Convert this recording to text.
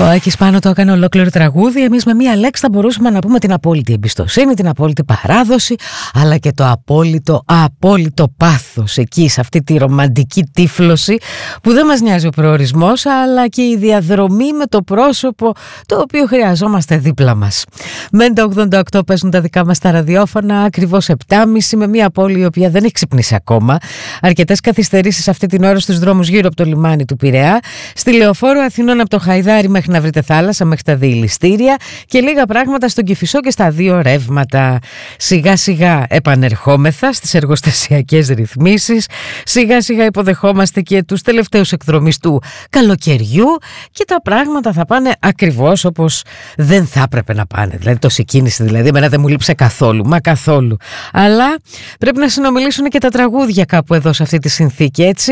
Ο Άκης Πάνο το έκανε ολόκληρο τραγούδι. Εμείς με μία λέξη θα μπορούσαμε να πούμε την απόλυτη εμπιστοσύνη, την απόλυτη παράδοση, αλλά και το απόλυτο πάθος εκεί, σε αυτή τη ρομαντική τύφλωση που δεν μας νοιάζει ο προορισμός, αλλά και η διαδρομή με το πρόσωπο το οποίο χρειαζόμαστε δίπλα μας. Μέντα 88 παίζουν τα δικά μας τα ραδιόφωνα, ακριβώς 7.30, με μία πόλη η οποία δεν έχει ξυπνήσει ακόμα. Αρκετές καθυστερήσεις αυτή την ώρα στους δρόμους γύρω από το λιμάνι του Πειραιά. Στη Λεωφόρο Αθηνών από το Χαϊδάρι μέχρι να βρείτε θάλασσα, μέχρι τα διηληστήρια, και λίγα πράγματα στον Κηφισό και στα δύο ρεύματα. Σιγά σιγά επανερχόμεθα στις εργοστασιακές ρυθμίσεις. Σιγά σιγά υποδεχόμαστε και τους τελευταίους εκδρομείς του καλοκαιριού και τα πράγματα θα πάνε ακριβώς όπως δεν θα έπρεπε να πάνε. Δηλαδή τόση κίνηση, δηλαδή εμένα δεν μου λείψε καθόλου, μα καθόλου. Αλλά πρέπει να συνομιλήσουν και τα τραγούδια κάπου εδώ σε αυτή τη συνθήκη, έτσι.